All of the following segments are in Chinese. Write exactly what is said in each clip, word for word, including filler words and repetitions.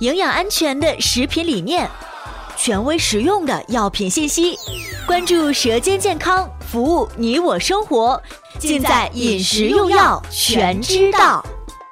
营养安全的食品理念，权威实用的药品信息，关注舌尖健康，服务你我生活，尽在饮食用药全知道。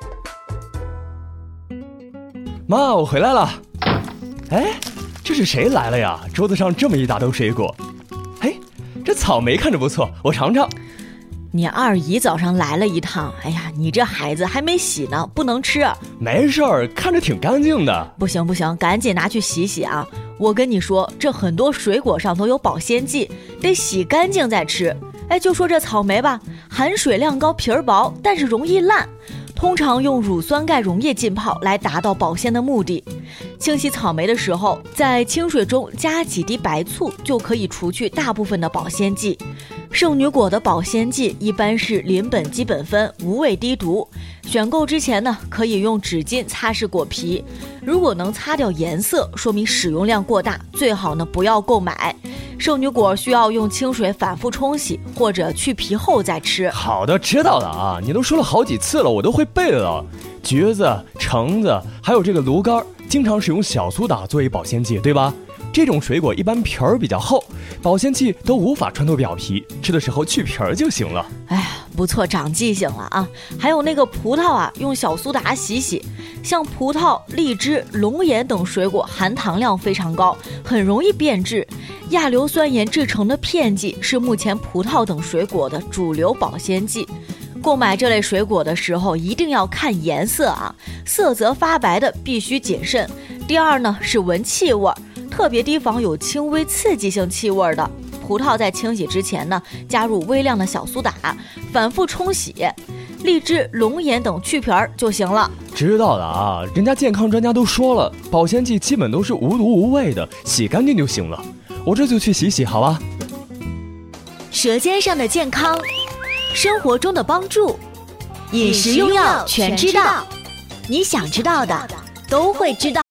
妈，我回来了。哎，这是谁来了呀？桌子上这么一大兜水果。哎，这草莓看着不错，我尝尝。 你二姨早上来了一趟，哎呀，你这孩子还没洗呢，不能吃。 没事儿，看着挺干净的。 不行不行，赶紧拿去洗洗啊！我跟你说，这很多水果上都有保鲜剂，得洗干净再吃。哎，就说这草莓吧，含水量高，皮儿薄，但是容易烂。通常用乳酸钙溶液浸泡来达到保鲜的目的。清洗草莓的时候，在清水中加几滴白醋，就可以除去大部分的保鲜剂。圣女果的保鲜剂一般是邻苯基苯酚，无味低毒。选购之前呢，可以用纸巾擦拭果皮，如果能擦掉颜色，说明使用量过大，最好呢不要购买。圣女果需要用清水反复冲洗，或者去皮后再吃。 好的，知道了啊，你都说了好几次了，我都会背了。橘子、橙子还有这个芦柑，经常使用小苏打作为保鲜剂，对吧？这种水果一般皮儿比较厚，保鲜剂都无法穿透表皮，吃的时候去皮儿就行了。 哎呀，不错，长记性了啊！还有那个葡萄啊，用小苏打洗洗。像葡萄、荔枝、龙眼等水果含糖量非常高，很容易变质。亚硫酸盐制成的片剂是目前葡萄等水果的主流保鲜剂。购买这类水果的时候一定要看颜色啊，色泽发白的必须谨慎。第二呢是闻气味，特别提防有轻微刺激性气味的。葡萄在清洗之前呢，加入微量的小苏打，反复冲洗。荔枝、龙眼等去皮儿就行了。 知道了啊，人家健康专家都说了，保鲜剂基本都是无毒无味的，洗干净就行了。我这就去洗洗，好吧？ 舌尖上的健康，生活中的帮助，饮食用药全知道。你想知道的都会知道。